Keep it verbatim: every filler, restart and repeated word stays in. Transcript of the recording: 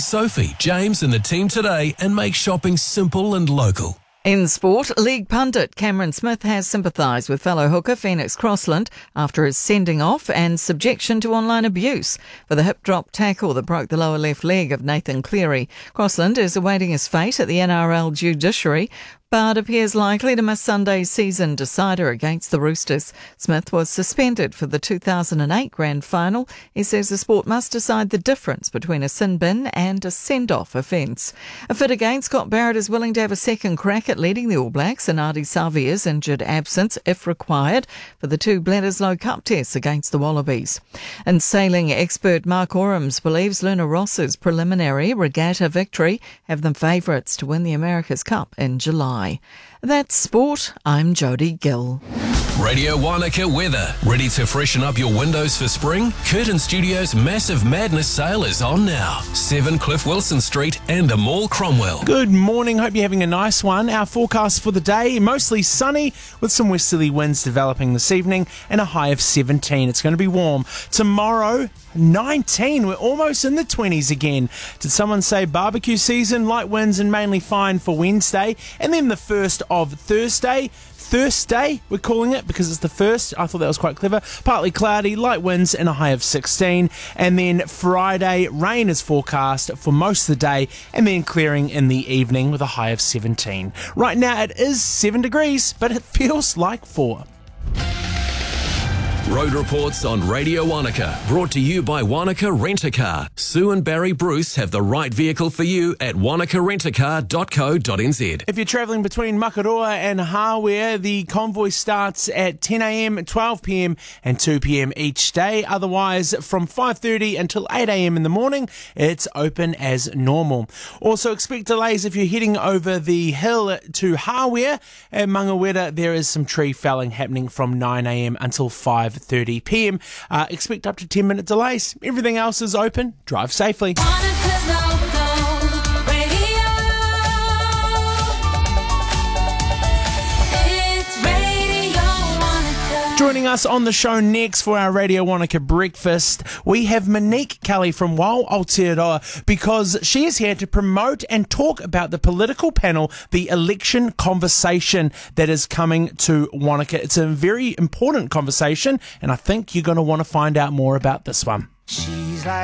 Sophie, James and the team today and make shopping simple and local. In sport, league pundit Cameron Smith has sympathised with fellow hooker Phoenix Crossland after his sending off and subjection to online abuse for the hip drop tackle that broke the lower left leg of Nathan Cleary. Crossland is awaiting his fate at the N R L judiciary, but appears likely to miss Sunday's season decider against the Roosters. Smith was suspended for the two thousand eight grand final. He says the sport must decide the difference between a sin bin and a send-off offence. A fit again, Scott Barrett is willing to have a second crack at leading the All Blacks in Ardie Savea's injured absence, if required, for the two Bledisloe Cup tests against the Wallabies. And sailing expert Mark Orams believes Luna Ross's preliminary regatta victory have them favourites to win the America's Cup in July. That's sport. I'm Jodie Gill. Radio Wanaka weather. Ready to freshen up your windows for spring? Curtin Studios' massive Madness sale is on now. seven Cliff Wilson Street and the Mall Cromwell. Good morning. Hope you're having a nice one. Our forecast for the day, mostly sunny with some westerly winds developing this evening and a high of seventeen. It's going to be warm. Tomorrow, nineteen. We're almost in the twenties again. Did someone say barbecue season? Light winds and mainly fine for Wednesday. And then the first of Thursday. Thursday, we're calling it because it's the first. I thought that was quite clever. Partly cloudy, light winds and a high of sixteen. And then Friday, rain is forecast for most of the day and then clearing in the evening with a high of seventeen. Right now it is seven degrees, but it feels like four. Road reports on Radio Wanaka, brought to you by Wanaka Rent-A-Car. Sue and Barry Bruce have the right vehicle for you at wanaka rent a car dot co dot n z. If you're travelling between Makaroa and Hawea, the convoy starts at ten a m, twelve p m and two p m each day. Otherwise, from five thirty until eight a m in the morning, it's open as normal. Also expect delays if you're heading over the hill to Hawea. At Mangawera, there is some tree felling happening from nine a m until five thirty p m. Uh, expect up to ten minute delays. Everything else is open. Drive safely. Joining us on the show next for our Radio Wanaka breakfast, we have Monique Kelly from Wau Aotearoa, because she is here to promote and talk about the political panel, the election conversation that is coming to Wanaka. It's a very important conversation, and I think you're going to want to find out more about this one. She's like